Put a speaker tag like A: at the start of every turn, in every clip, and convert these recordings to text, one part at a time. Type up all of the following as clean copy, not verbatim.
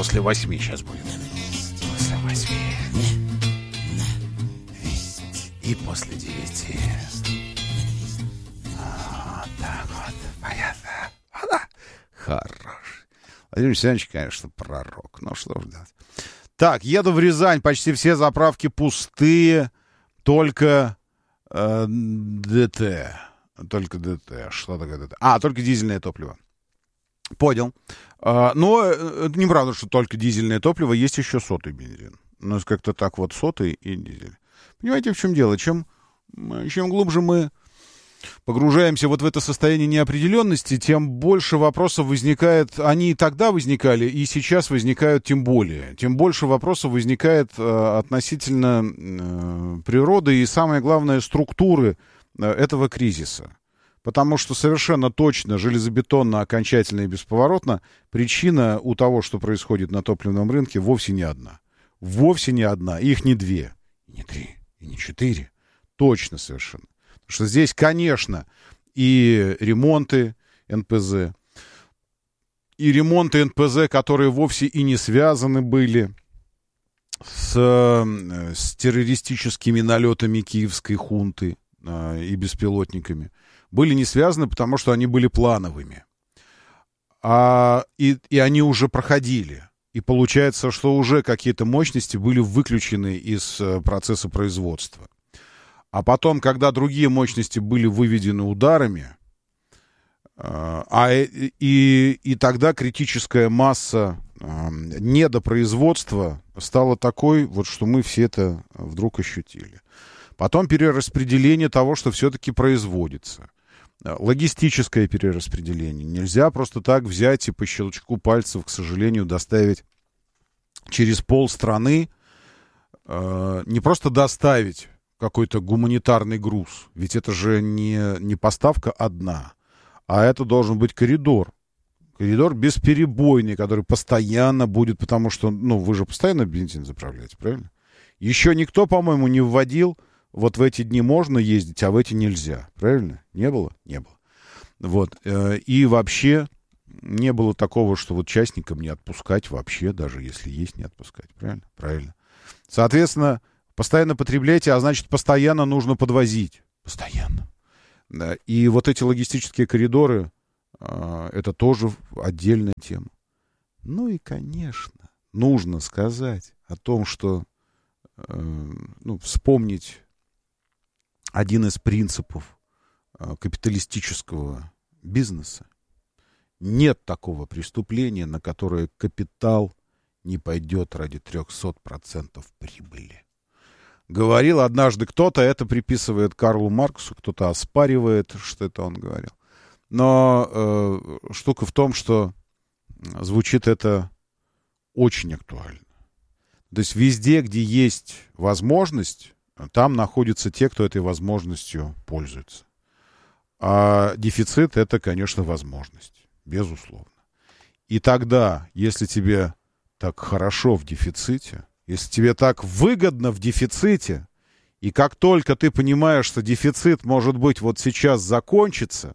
A: после 8 сейчас будет. После 8. И после 9. Вот так вот. Понятно. Хорош. Владимир Александрович, конечно, пророк. Ну, что ж делать. Так, еду в Рязань. Почти все заправки пустые. Только ДТ. Только ДТ. Что такое ДТ? Только дизельное топливо. Понял. Но это неправда, что только дизельное топливо. Есть еще сотый бензин. У нас как-то так вот сотый и дизель. Понимаете, в чем дело? Чем глубже мы погружаемся вот в это состояние неопределенности, тем больше вопросов возникает. Они и тогда возникали, и сейчас возникают тем более. Тем больше вопросов возникает относительно природы и, самое главное, структуры этого кризиса. Потому что совершенно точно, железобетонно, окончательно и бесповоротно причина у того, что происходит на топливном рынке, вовсе не одна. Вовсе не одна. Их не две, не три, и не четыре. Точно совершенно. Потому что здесь, конечно, и ремонты НПЗ, которые вовсе и не связаны были с террористическими налетами киевской хунты и беспилотниками. Были не связаны, потому что они были плановыми. И они уже проходили. И получается, что уже какие-то мощности были выключены из процесса производства. А потом, когда другие мощности были выведены ударами, и тогда критическая масса недопроизводства стала такой, вот, что мы все это вдруг ощутили. Потом перераспределение того, что все-таки производится. Логистическое перераспределение. Нельзя просто так взять и по щелчку пальцев, к сожалению, доставить через полстраны, не просто доставить какой-то гуманитарный груз. Ведь это же не поставка одна, а это должен быть коридор. Коридор бесперебойный, который постоянно будет, потому что, вы же постоянно бензин заправляете, правильно? Еще никто, по-моему, не вводил. Вот в эти дни можно ездить, а в эти нельзя. Правильно? Не было? Не было. Вот. И вообще не было такого, что вот частникам не отпускать вообще, даже если есть, не отпускать. Правильно? Правильно. Соответственно, постоянно потребляйте, а значит, постоянно нужно подвозить. Постоянно. Да. И вот эти логистические коридоры, это тоже отдельная тема. Ну и, конечно, нужно сказать о том, что, вспомнить один из принципов капиталистического бизнеса. Нет такого преступления, на которое капитал не пойдет ради 300% прибыли. Говорил однажды кто-то, это приписывает Карлу Марксу, кто-то оспаривает, что это он говорил. Но штука в том, что звучит это очень актуально. То есть везде, где есть возможность, там находятся те, кто этой возможностью пользуется. А дефицит — это, конечно, возможность, безусловно. И тогда, если тебе так хорошо в дефиците, если тебе так выгодно в дефиците, и как только ты понимаешь, что дефицит, может быть, вот сейчас закончится,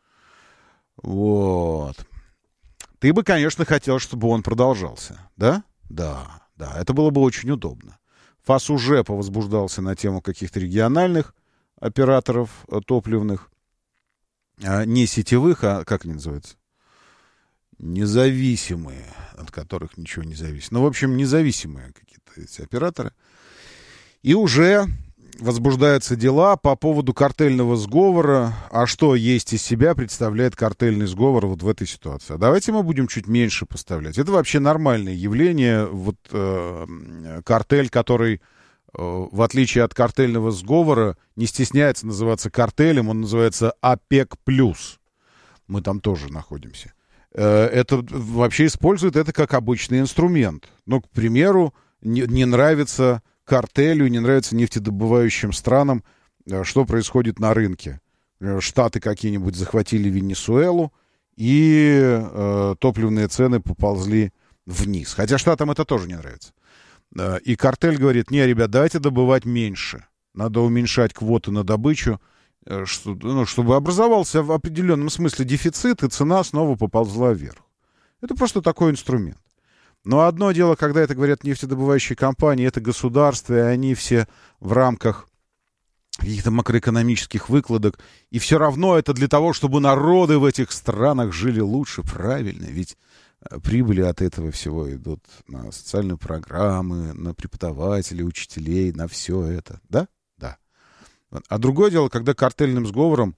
A: ты бы, конечно, хотел, чтобы он продолжался, да? Да, это было бы очень удобно. ФАС уже повозбуждался на тему каких-то региональных операторов топливных, не сетевых, а как они называются? Независимые, от которых ничего не зависит. В общем, независимые какие-то эти операторы. И уже возбуждаются дела по поводу картельного сговора. А что есть из себя представляет картельный сговор вот в этой ситуации? А давайте мы будем чуть меньше поставлять. Это вообще нормальное явление. Вот картель, который, в отличие от картельного сговора, не стесняется называться картелем, он называется ОПЕК+. Мы там тоже находимся. Это вообще используют это как обычный инструмент. К примеру, не нравится картелю, не нравится нефтедобывающим странам, что происходит на рынке. Штаты какие-нибудь захватили Венесуэлу, и топливные цены поползли вниз. Хотя штатам это тоже не нравится. И картель говорит: не, ребят, давайте добывать меньше. Надо уменьшать квоты на добычу, чтобы образовался в определенном смысле дефицит, и цена снова поползла вверх. Это просто такой инструмент. Но одно дело, когда это говорят нефтедобывающие компании, это государство, и они все в рамках каких-то макроэкономических выкладок. И все равно это для того, чтобы народы в этих странах жили лучше, правильно. Ведь прибыли от этого всего идут на социальные программы, на преподавателей, учителей, на все это. Да? Да. А другое дело, когда картельным сговором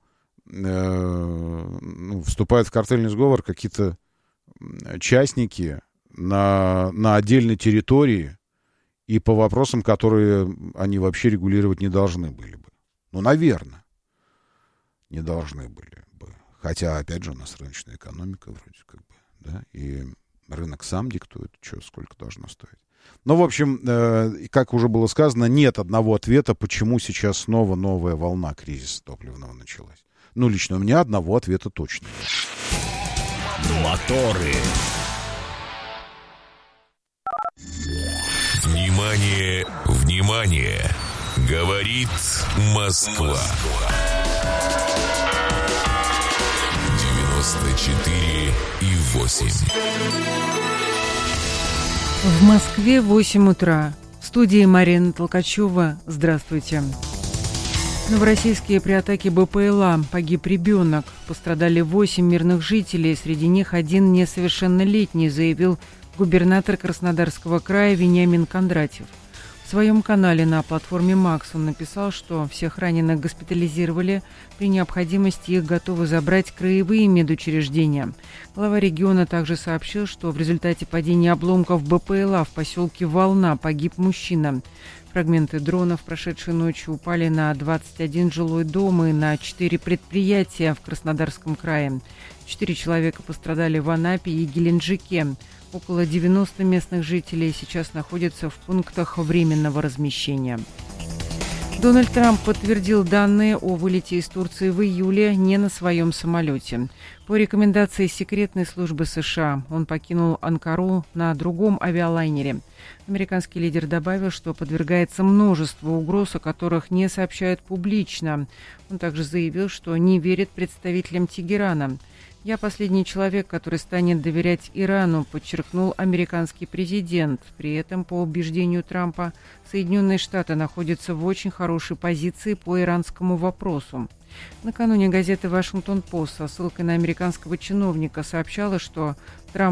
A: вступают в картельный сговор какие-то частники на отдельной территории и по вопросам, которые они вообще регулировать не должны были бы. Ну, наверное, не должны были бы. Хотя, опять же, у нас рыночная экономика вроде как бы, да, и рынок сам диктует, что сколько должно стоить. Ну, в общем, как уже было сказано, нет одного ответа, почему сейчас снова новая волна кризиса топливного началась. Ну, лично у меня одного ответа точно нет.
B: Моторы. Внимание, внимание! Говорит Москва. 94,8.
C: В Москве 8 утра. В студии Марина Толкачева. Здравствуйте. Новороссийские при атаке БПЛА погиб ребенок. Пострадали 8 мирных жителей. Среди них один несовершеннолетний, заявил губернатор Краснодарского края Вениамин Кондратьев. В своем канале на платформе «Макс» он написал, что всех раненых госпитализировали. При необходимости их готовы забрать краевые медучреждения. Глава региона также сообщил, что в результате падения обломков БПЛА в поселке Волна погиб мужчина. Фрагменты дронов, прошедшей ночью, упали на 21 жилой дом и на 4 предприятия в Краснодарском крае. 4 человека пострадали в Анапе и Геленджике. Около 90 местных жителей сейчас находятся в пунктах временного размещения. Дональд Трамп подтвердил данные о вылете из Турции в июле не на своем самолете. По рекомендации секретной службы США он покинул Анкару на другом авиалайнере. Американский лидер добавил, что подвергается множеству угроз, о которых не сообщают публично. Он также заявил, что не верит представителям Тегерана. «Я последний человек, который станет доверять Ирану», подчеркнул американский президент. При этом, по убеждению Трампа, Соединенные Штаты находятся в очень хорошей позиции по иранскому вопросу. Накануне газета «Вашингтон-Пост» со ссылкой на американского чиновника сообщала, что Трамп